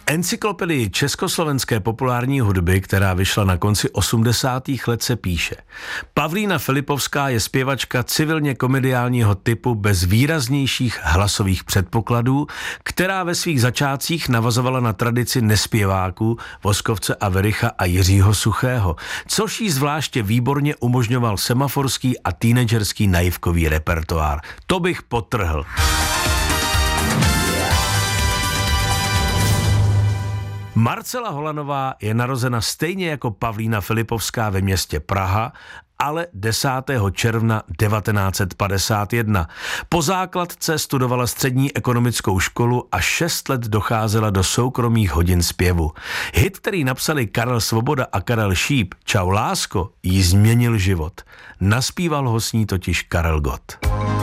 Encyklopedii československé populární hudby, která vyšla na konci 80. let, se píše: Pavlína Filipovská je zpěvačka civilně komediálního typu bez výraznějších hlasových předpokladů, která ve svých začátcích navazovala na tradici nespěváků Voskovce a Vericha a Jiřího Suchého, což jí zvláště výborně umožňoval semaforský a teenagerský naivkový repertoár. To bych podtrhl. Marcela Holanová je narozena stejně jako Pavlína Filipovská ve městě Praha, ale 10. června 1951. Po základce studovala střední ekonomickou školu a 6 let docházela do soukromých hodin zpěvu. Hit, který napsali Karel Svoboda a Karel Šíp, Čau lásko, jí změnil život. Naspíval ho s ní totiž Karel Gott.